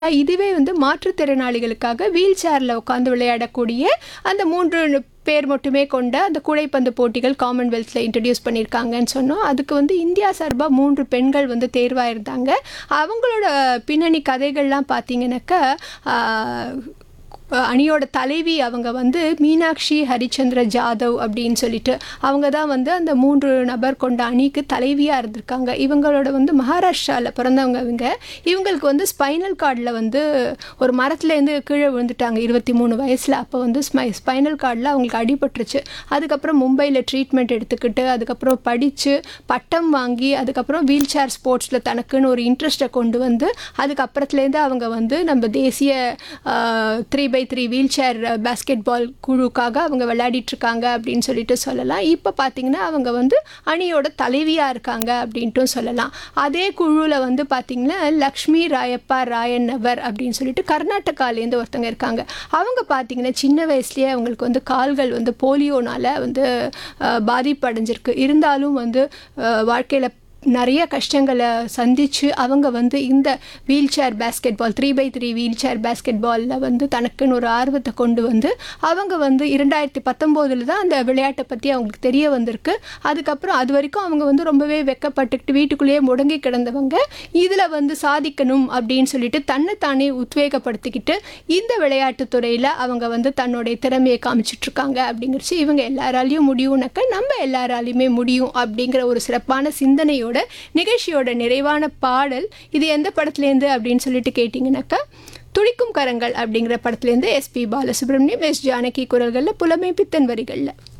இதுவே வந்து மாற்றுத்திறனாளிகளுக்காக வீல் சேர்ல உட்காந்து விளையாடக்கூடிய அந்த 3 பேர் மட்டுமே கொண்ட அந்த கூடைப்பந்து போட்டிகள் காமன்வெல்த்தில் இன்ட்ரடியூஸ் பண்ணியிருக்காங்கன்னு சொன்னோம். அதுக்கு வந்து இந்தியா சார்பாக 3 பெண்கள் வந்து தேர்வாயிருந்தாங்க. அவங்களோட பின்னணி கதைகள்லாம் பார்த்தீங்கன்னாக்கா, அணியோட தலைவி அவங்க வந்து மீனாட்சி ஹரிச்சந்திர ஜாதவ் அப்படின்னு சொல்லிட்டு அவங்க தான் வந்து அந்த 3 நபர் கொண்ட அணிக்கு தலைவியாக இருந்திருக்காங்க. இவங்களோட வந்து மகாராஷ்டிராவில் பிறந்தவங்க. இவங்களுக்கு வந்து ஸ்பைனல் கார்டில் வந்து ஒரு மரத்துலேருந்து கீழே விழுந்துட்டாங்க 23 வயசில். அப்போ வந்து ஸ்பைனல் கார்டில் அவங்களுக்கு அடிபட்டுருச்சு. அதுக்கப்புறம் மும்பையில் ட்ரீட்மெண்ட் எடுத்துக்கிட்டு அதுக்கப்புறம் படித்து பட்டம் வாங்கி அதுக்கப்புறம் வீல் சேர் ஸ்போர்ட்ஸில் தனக்குன்னு ஒரு இன்ட்ரெஸ்ட்டை கொண்டு வந்து அதுக்கப்புறத்துலேருந்து அவங்க வந்து நம்ம தேசிய 3x3 வீல் சேர் பேஸ்கெட் பால் குழுக்காக அவங்க விளையாடிட்டுருக்காங்க அப்படின்னு சொல்லிட்டு சொல்லலாம். இப்போ பார்த்திங்கன்னா அவங்க வந்து அணியோட தலைவியாக இருக்காங்க அப்படின்ட்டும் சொல்லலாம். அதே குழுவில் வந்து பார்த்திங்கன்னா லக்ஷ்மி ராயப்பா ராயன்னவர் அப்படின்னு சொல்லிட்டு கர்நாடகாலேருந்து ஒருத்தங்க இருக்காங்க. அவங்க பார்த்திங்கன்னா சின்ன வயசுலேயே அவங்களுக்கு வந்து கால்கள் வந்து போலியோனால் வந்து பாதிப்பு அடைஞ்சிருக்கு. இருந்தாலும் வந்து வாழ்க்கையில் நிறைய கஷ்டங்களை சந்தித்து அவங்க வந்து இந்த வீல் சேர் பேஸ்கெட் பால் 3x3 வீல் சேர் பேஸ்கெட் பாலில் வந்து தனக்குன்னு ஒரு ஆர்வத்தை கொண்டு வந்து அவங்க வந்து 2019 தான் அந்த விளையாட்டை பற்றி அவங்களுக்கு தெரிய வந்திருக்கு. அதுக்கப்புறம் அது வரைக்கும் அவங்க வந்து ரொம்பவே வெக்கப்பட்டுக்கிட்டு வீட்டுக்குள்ளேயே முடங்கி கிடந்தவங்க இதில் வந்து சாதிக்கணும் அப்படின்னு சொல்லிட்டு தன்னைத்தானே உத்வேகப்படுத்திக்கிட்டு இந்த விளையாட்டுத்துறையில் அவங்க வந்து தன்னுடைய திறமையை காமிச்சிட்ருக்காங்க. அப்படிங்கிறச்சு இவங்க எல்லாராலையும் முடியும்னாக்கா நம்ம எல்லாராலையுமே முடியும் அப்படிங்கிற ஒரு சிறப்பான சிந்தனையோட நிகழ்ச்சியோட நிறைவான பாடல் இது எந்த படத்துலேருந்து அப்படின்னு சொல்லிட்டு கேட்டிங்கனாக்கா, துடிக்கும் கரங்கள் அப்படிங்கிற படத்துலேருந்து எஸ்பி பாலசுப்ரமணியம், எஸ் ஜானகி குரல்களில், புலமை பித்தன் வரிகளில்.